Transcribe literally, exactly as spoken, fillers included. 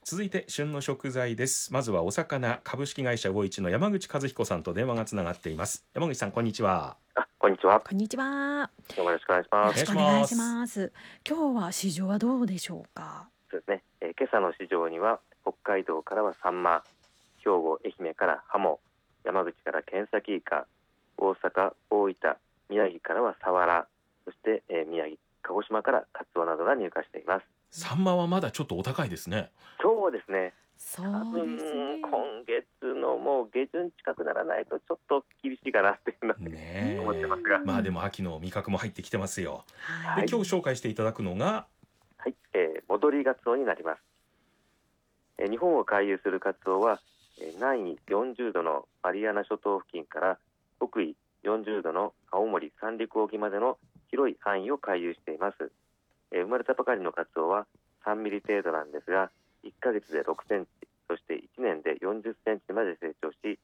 続いて旬の食材です。まずはお魚株式会社魚一の山口和彦さんと電話がつながっています。山口さん、こんにちは。 あ、こんにちは。 こんにちは。 どうもよろしくお願いしまよろす。 しくお願いしお願いします。 ます。今日は市場はどうでしょうか。 そうですね、えー今朝の市場には北海道からはサンマ、兵庫、愛媛からハモ、山口からケンサキイカ、大阪、大分、宮城からはサワラ、そして、えー宮城、鹿児島からカツオなどが入荷しています。 サンマはまだちょっとお高いですね。 今日はですね、 そ多分うですね。 今月のもう下旬近くならないとちょっと厳しいかなっていうのをね思ってえますが、 まあでも秋の味覚も入ってきてますよ。 はい。 で今日紹介していただくのがはい、えー戻りガツオになります。えー日本を回遊するカツオは、えー南緯よんじゅうどのマリアナ諸島付近から北緯よんじゅうどの青森三陸沖までの広い範囲を回遊しています。えー生まれたばかりのカツオはさんミリ程度なんですが、いっかげつでろくセンチ、そしていちねんでよんじゅっセンチまで成長し、